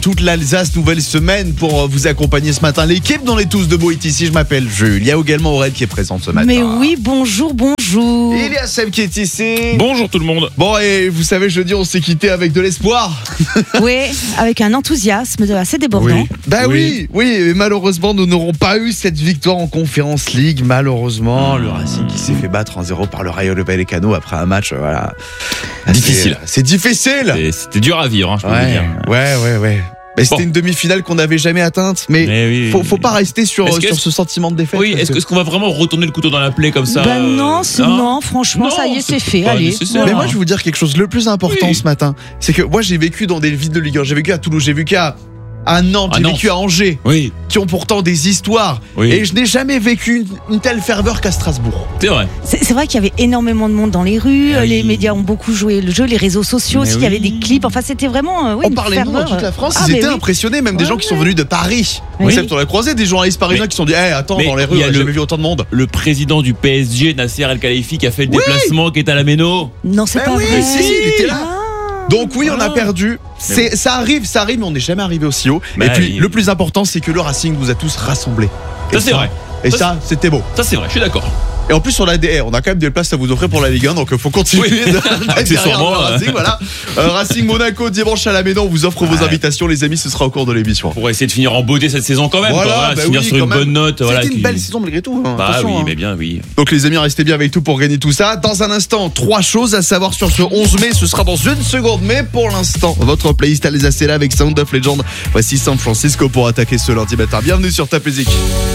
Toute l'Alsace, nouvelle semaine pour vous accompagner ce matin. L'équipe dans les tous debout est ici, je m'appelle Jules. Il y a également Aurèle qui est présente ce matin. Mais oui, bonjour. Il y a Seb qui est ici. Bonjour tout le monde. Bon, et vous savez, jeudi, on s'est quitté avec de l'espoir. Oui, avec un enthousiasme assez débordant. Oui, et malheureusement, nous n'aurons pas eu cette victoire en Conference League. Malheureusement, le Racing qui s'est fait battre 1-0 par le Rayo Vallecano après un match, voilà. Difficile. C'est difficile. C'était dur à vivre, je peux vous dire. Ouais. Mais c'était une demi-finale qu'on n'avait jamais atteinte. Mais oui. faut pas rester sur ce sentiment de défaite. Oui, est-ce qu'on va vraiment retourner le couteau dans la plaie comme ça Non, franchement, ça y est, c'est fait. Allez. Mais moi, je vais vous dire quelque chose. Le plus important ce matin, c'est que moi, j'ai vécu dans des villes de Ligue 1. J'ai vécu à Toulouse, j'ai vécu à Nantes, j'ai vécu à Angers, qui ont pourtant des histoires. Et je n'ai jamais vécu une telle ferveur qu'à Strasbourg. C'est vrai. C'est vrai qu'il y avait énormément de monde dans les rues. Les médias ont beaucoup joué le jeu, les réseaux sociaux aussi. Il y avait des clips. Enfin, c'était vraiment. On parlait de nous dans toute la France. Ils étaient impressionnés, même des gens qui sont venus de Paris. On a croisé des journalistes parisiens qui se sont dit attends, dans les rues, j'ai jamais vu autant de monde. Le président du PSG, Nasser El-Khelaifi, qui a fait le déplacement, qui est à la Méno. Non, c'est pas vrai. Si, il était là. Donc oui, on a perdu. Ça arrive, mais on n'est jamais arrivé aussi haut. Et puis le plus important, c'est que le Racing nous a tous rassemblés. Ça c'est vrai. Et ça, c'était beau. Ça c'est vrai, je suis d'accord. Et en plus on a quand même des places à vous offrir pour la Ligue 1, donc faut continuer accessoirement Racing, voilà. Racing Monaco dimanche à la Méno, on vous offre vos invitations les amis, ce sera au cours de l'émission. Pour essayer de finir en beauté cette saison quand même, finir sur une bonne note. C'était une belle saison malgré tout. Mais bien. Donc les amis, restez bien avec tout pour gagner tout ça. Dans un instant, 3 choses à savoir sur ce 11 mai, ce sera dans une seconde, mais pour l'instant, votre playlist Alsace est là avec Sound of Legend. Voici San Francisco pour attaquer ce lundi matin. Bienvenue sur Top Music.